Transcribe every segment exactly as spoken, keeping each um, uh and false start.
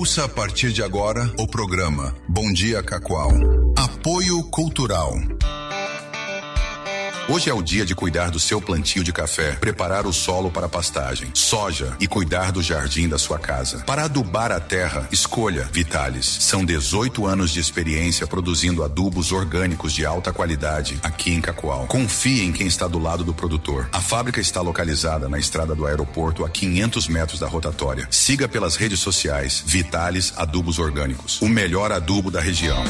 Ouça a partir de agora o programa Bom Dia Cacoal. Apoio Cultural. Hoje é o dia de cuidar do seu plantio de café, preparar o solo para pastagem, soja e cuidar do jardim da sua casa. Para adubar a terra, escolha Vitalis. São dezoito anos de experiência produzindo adubos orgânicos de alta qualidade aqui em Cacoal. Confie em quem está do lado do produtor. A fábrica está localizada na estrada do aeroporto a quinhentos metros da rotatória. Siga pelas redes sociais Vitalis Adubos Orgânicos, o melhor adubo da região.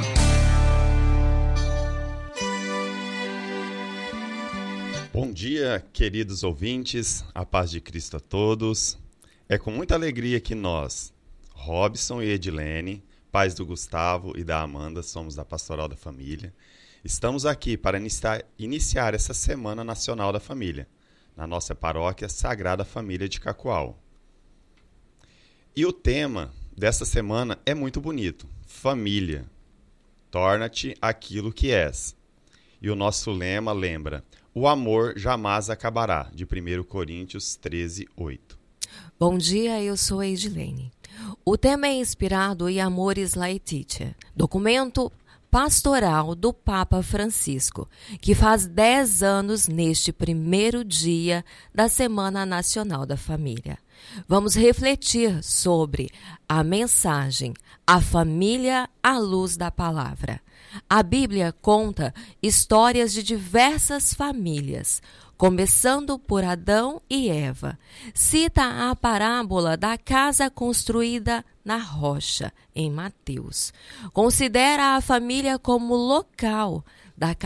Bom dia, queridos ouvintes, a paz de Cristo a todos. É com muita alegria que nós, Robson e Edilene, pais do Gustavo e da Amanda, somos da Pastoral da Família, estamos aqui para iniciar, iniciar essa Semana Nacional da Família, na nossa paróquia Sagrada Família de Cacoal. E o tema dessa semana é muito bonito, família, torna-te aquilo que és. E o nosso lema lembra: o amor jamais acabará, de primeiro Coríntios treze, oito. Bom dia, eu sou a Edilene. O tema é inspirado em Amoris Laetitia, documento pastoral do Papa Francisco, que faz dez anos neste primeiro dia da Semana Nacional da Família. Vamos refletir sobre a mensagem A Família à Luz da Palavra. A Bíblia conta histórias de diversas famílias, começando por Adão e Eva. Cita a parábola da casa construída na rocha, em Mateus. Considera a família como local da